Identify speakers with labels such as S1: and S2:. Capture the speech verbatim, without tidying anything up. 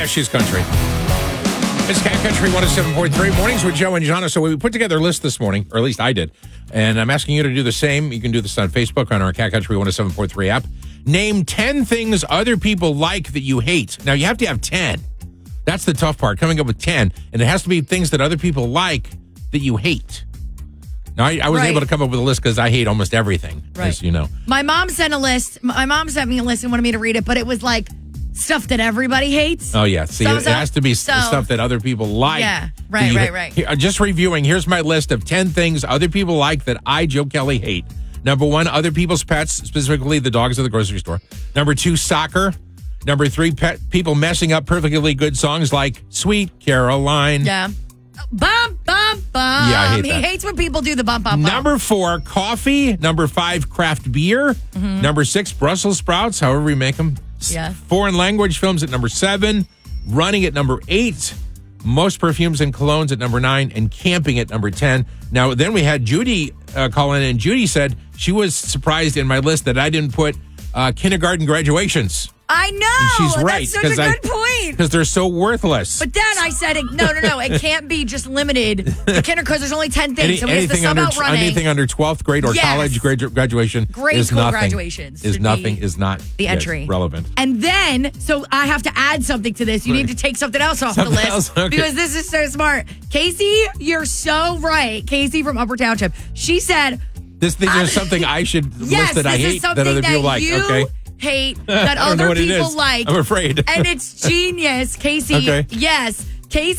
S1: she's country. It's Cat Country one oh seven point three. Mornings with Joe and Jonna. So we put together a list this morning, or at least I did. And I'm asking you to do the same. You can do this on Facebook on our Cat Country one oh seven point three app. Name ten things other people like that you hate. Now, you have to have ten. That's the tough part, coming up with ten. And it has to be things that other people like that you hate. Now, I, I was
S2: right.
S1: able to come up with a list because I hate almost everything,
S2: right.
S1: as you know.
S2: My mom sent a list. My mom sent me a list and wanted me to read it, but it was like stuff that everybody hates.
S1: Oh, yeah. See,
S2: so,
S1: it
S2: so,
S1: has to be
S2: so,
S1: stuff that other people like.
S2: Yeah, right,
S1: you,
S2: right, right.
S1: Here, just reviewing, here's my list of ten things other people like that I, Joe Kelly, hate. Number one, other people's pets, specifically the dogs at the grocery store. Number two, soccer. Number three, pet people messing up perfectly good songs like Sweet Caroline.
S2: Yeah. Bump, bump, bump.
S1: Yeah, I hate
S2: he
S1: that.
S2: hates when people do the bump, bump, bump.
S1: Number four, coffee. Number five, craft beer.
S2: Mm-hmm.
S1: Number six, Brussels sprouts, however we make them.
S2: Yeah.
S1: Foreign language films at number seven. Running at number eight. Most perfumes and colognes at number nine. And camping at number ten. Now, then we had Judy uh, call in, and Judy said she was surprised in my list that I didn't put uh, kindergarten graduations.
S2: I know.
S1: And she's right.
S2: That's such a good
S1: I,
S2: point.
S1: Because they're so worthless.
S2: But then I said, it, no, no, no. It can't be just limited to kindergarten because there's only ten things.
S1: Any,
S2: so we have to
S1: anything,
S2: sub
S1: under,
S2: out running.
S1: anything under twelfth grade or
S2: Yes.
S1: college gradu- graduation
S2: Grade
S1: is
S2: school
S1: nothing.
S2: graduations
S1: Is
S2: should
S1: nothing,
S2: be
S1: is not
S2: the
S1: yes,
S2: entry.
S1: relevant.
S2: And then, so I have to add something to this. You need to take something else off
S1: Something
S2: the list
S1: else? Okay.
S2: because this is so smart. Casey, you're so right. Casey from Upper Township. She said,
S1: This thing is something I should
S2: yes,
S1: list that I
S2: this is
S1: hate
S2: something
S1: that other people like.
S2: you
S1: Okay.
S2: hate that
S1: I don't know
S2: other
S1: what it
S2: people
S1: is.
S2: like.
S1: I'm afraid.
S2: And it's genius, Casey.
S1: Okay.
S2: Yes. Casey